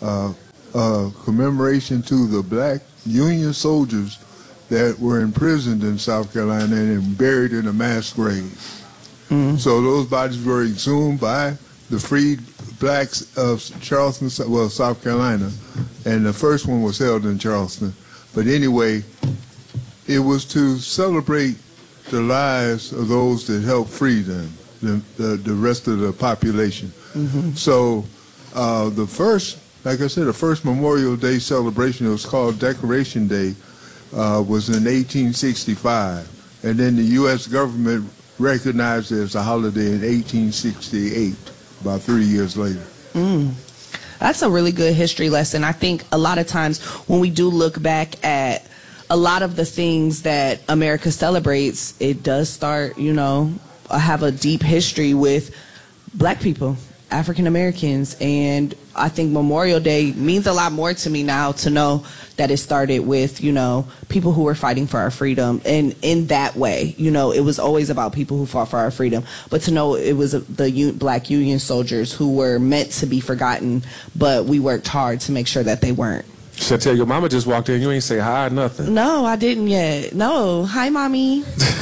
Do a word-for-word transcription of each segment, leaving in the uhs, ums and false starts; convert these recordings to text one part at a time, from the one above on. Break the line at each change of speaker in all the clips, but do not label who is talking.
uh, uh, commemoration to the black Union soldiers that were imprisoned in South Carolina and buried in a mass grave. Mm-hmm. So those bodies were exhumed by the freed blacks of Charleston, well, South Carolina, and the first one was held in Charleston. But anyway, it was to celebrate the lives of those that helped free them, the, the, the rest of the population. Mm-hmm. So uh, the first, like I said, the first Memorial Day celebration, it was called Decoration Day, uh, was in eighteen sixty-five. And then the U S government recognized it as a holiday in eighteen sixty-eight, about three years later.
Mm. That's a really good history lesson. I think a lot of times when we do look back at a lot of the things that America celebrates, it does start, you know, have a deep history with black people, African Americans, and I think Memorial Day means a lot more to me now to know that it started with, you know, people who were fighting for our freedom, and in that way, you know, it was always about people who fought for our freedom, but to know it was the U- black Union soldiers who were meant to be forgotten, but we worked hard to make sure that they weren't.
Should I tell your mama just walked in, you ain't say hi or nothing?
No, I didn't yet. No. Hi, Mommy.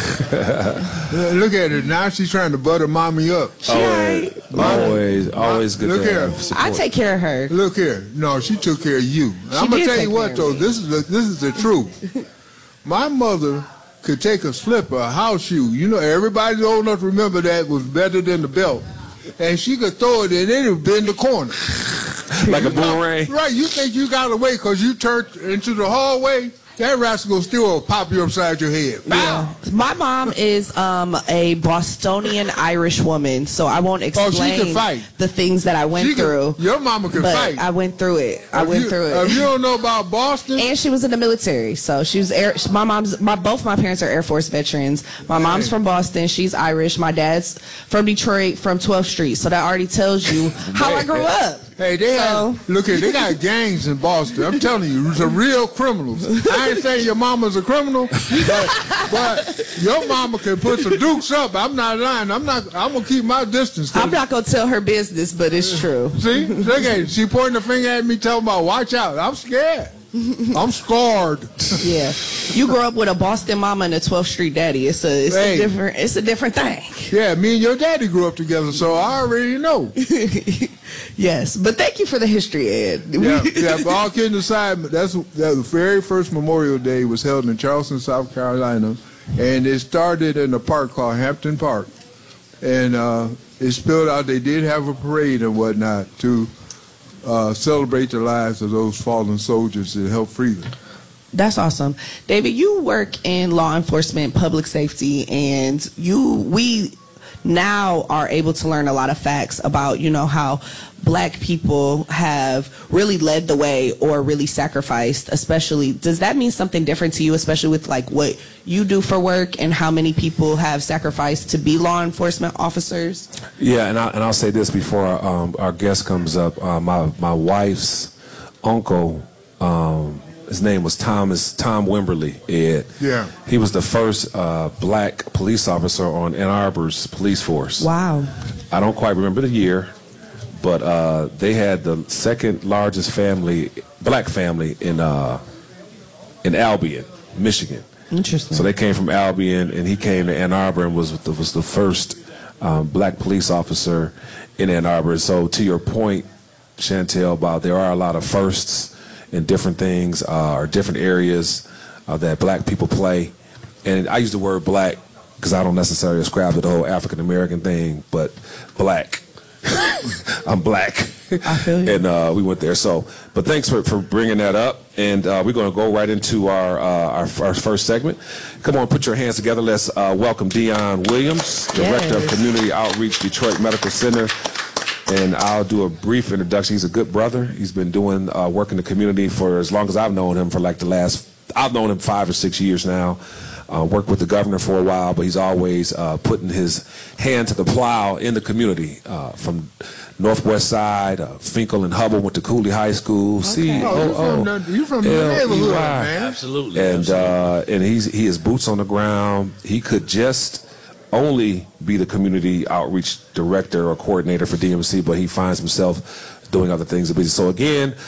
Look at her. Now she's trying to butter Mommy up.
She always,
always, always good
Look
to
here.
have support.
I take care of her.
Look here. No, she took care of you. I'm going to tell you what, though. This is, the, this is the truth. My mother could take a slipper, a house shoe. You know, everybody's old enough to remember that was better than the belt. And she could throw it and it would bend the corner.
Like a boomerang?
Right, you think you got away because you turned into the hallway, that rascal still will pop you upside your head.
Yeah. My mom is um, a Bostonian Irish woman, so I won't explain
oh, she can fight.
the things that I went
she
through.
Can, your mama can
but
fight.
I went through it. I
if
went
you,
through it.
If you don't know about Boston.
And she was in the military, so she was air. My mom's, my both my parents are Air Force veterans. My hey. mom's from Boston. She's Irish. My dad's from Detroit, from twelfth street. So that already tells you how I grew up.
Hey, they
so.
have, look here, they got gangs in Boston. I'm telling you, some real criminals. I ain't saying your mama's a criminal, but, but your mama can put some dukes up. I'm not lying. I'm not. I'm gonna keep my distance.
I'm not gonna tell her business, but it's true.
See, look at it. She pointing the finger at me, telling me, "Watch out! I'm scared. I'm scarred."
Yeah, you grew up with a Boston mama and a twelfth street daddy. It's a, it's hey. a different, it's a different thing.
Yeah, me and your daddy grew up together, so I already know.
Yes, but thank you for the history, Ed.
Yeah, yeah. But all kidding aside, that's that the very first Memorial Day was held in Charleston, South Carolina, and it started in a park called Hampton Park, and uh, it spilled out. They did have a parade and whatnot to uh, celebrate the lives of those fallen soldiers that helped free them.
That's awesome. David, you work in law enforcement, public safety, and you we now are able to learn a lot of facts about, you know, how black people have really led the way or really sacrificed, especially. Does that mean something different to you, especially with like what you do for work and how many people have sacrificed to be law enforcement officers?
Yeah, and, I, and I'll say this before um, our guest comes up. Uh, my, my wife's uncle, um, his name was Thomas Tom Wimberly, Ed.
Yeah.
He was the first uh, black police officer on Ann Arbor's police force.
Wow.
I don't quite remember the year, but uh, they had the second largest family, black family in uh, in Albion, Michigan.
Interesting.
So they came from Albion, and he came to Ann Arbor and was the, was the first um, black police officer in Ann Arbor. So to your point, Chantel, about there are a lot of firsts in different things uh, or different areas uh, that black people play. And I use the word black because I don't necessarily ascribe to the whole African American thing, but black. I'm black.
I feel you.
And uh, we went there. So, but thanks for, for bringing that up. And uh, we're going to go right into our, uh, our our first segment. Come on, put your hands together. Let's uh, welcome Dion Williams, Director
yes.
of Community Outreach, Detroit Medical Center. And I'll do a brief introduction. He's a good brother. He's been doing uh, work in the community for as long as I've known him, for like the last, I've known him five or six years now. Uh, worked with the governor for a while, but he's always uh, putting his hand to the plow in the community. Uh, from Northwest Side, uh, Finkel and Hubble went to Cooley High School.
Okay.
C
Oh, you're from the, you're from the neighborhood, man.
Absolutely.
And
absolutely.
Uh, and he's he has boots on the ground. He could just only be the community outreach director or coordinator for D M C, but he finds himself doing other things. So again,